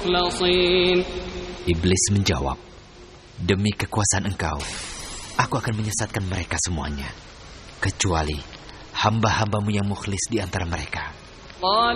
المخلصين. Iblis menjawab, demi kekuasaan engkau, aku akan menyesatkan mereka semuanya, kecuali hamba-hambamu yang mukhlis di antara mereka. قال